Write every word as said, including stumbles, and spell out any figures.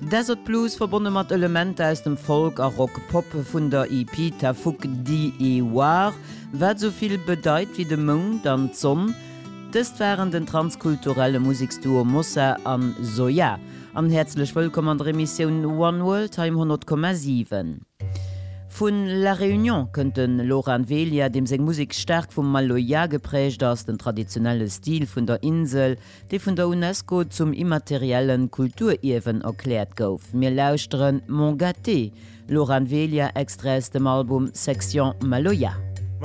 Desert Blues verbunden mat Elemente aus dem Folk a Rock Pop vun der E P Tafuk Di E War, wat soviel bedeit wie de Mond an Zonn. Dëst wären den transkulturelle Musikstuo Mossa an Soja. An herzlich willkommen an der Emission One World Time hundert Komma sieben. Von La Réunion könnten Laurent Velia, dem seg Musik stark vom Maloya geprägt ass den traditionelle Stil vun der Insel, de vun der UNESCO zum immateriellen Kulturiewen erklärt gouf. Mir lauschteren Mon Gâté, Laurent Velia extrait dem Album Section Maloya.